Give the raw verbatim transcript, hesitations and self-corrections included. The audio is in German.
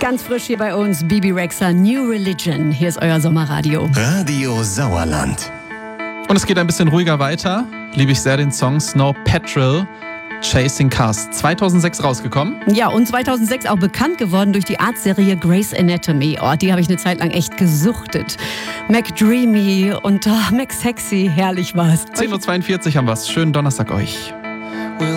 Ganz frisch hier bei uns, Bebe Rexha, New Religion. Hier ist euer Sommerradio. Radio Sauerland. Und es geht ein bisschen ruhiger weiter. Liebe ich sehr den Song Snow Patrol, Chasing Cars. zweitausendsechs rausgekommen. Ja, und zweitausendsechs auch bekannt geworden durch die Art-Serie Grey's Anatomy. Oh, die habe ich eine Zeit lang echt gesuchtet. McDreamy und oh, McSexy, herrlich war's. zehn Uhr zweiundvierzig haben wir's. Schönen Donnerstag euch.